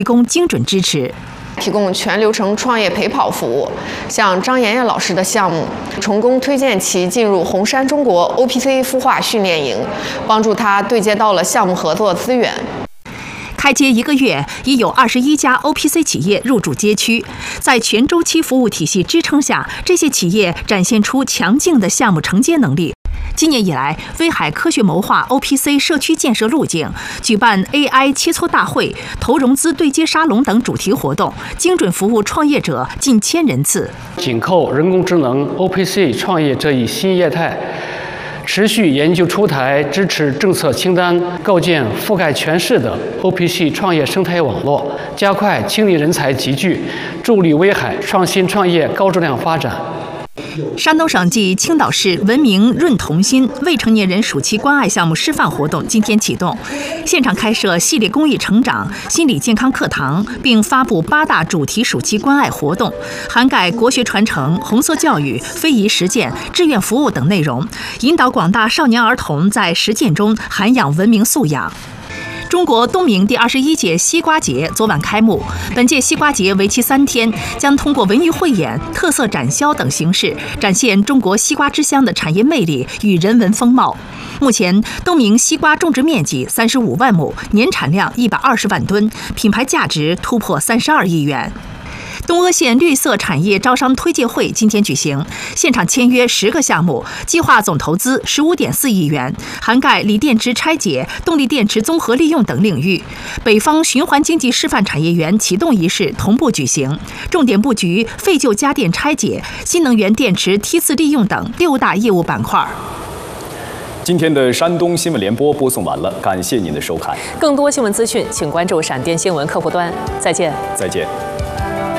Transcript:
提供精准支持。 提供全流程创业陪跑服务，像张妍妍老师的项目，成功推荐其进入红杉中国 OPC 孵化训练营，帮助他对接到了项目合作资源。 开街1个月，已有21家 OPC 企业入驻街区，在全周期服务体系支撑下，这些企业展现出强劲的项目承接能力。今年以来，威海科学谋划 OPC 社区建设路径，举办 AI 切磋大会、投融资对接沙龙等主题活动，精准服务创业者近1000人次。 紧扣人工智能 OPC 创业这一新业态，持续研究出台支持政策清单，构建覆盖全市的 OPC 创业生态网络，加快青年人才集聚，助力威海创新创业高质量发展。 山东省暨青岛市文明润童心未成年人暑期关爱项目示范活动今天启动，现场开设系列公益成长、心理健康课堂，并发布8大主题暑期关爱活动，涵盖国学传承、红色教育、非遗实践、志愿服务等内容，引导广大少年儿童在实践中涵养文明素养。中国东明第21届西瓜节昨晚开幕。本届西瓜节为期3天，将通过文娱汇演、特色展销等形式，展现中国西瓜之乡的产业魅力与人文风貌。目前，东明西瓜种植面积35万亩，年产量120万吨，品牌价值突破32亿元。东阿县绿色产业招商推介会今天举行，现场签约10个项目，计划总投资15.4亿元，涵盖锂电池拆解、动力电池综合利用等领域。北方循环经济示范产业园启动仪式同步举行，重点布局废旧家电拆解、新能源电池梯次利用等6大业务板块。 今天的山东新闻联播播送完了，感谢您的收看。 更多新闻资讯，请关注闪电新闻客户端。再见。 再见。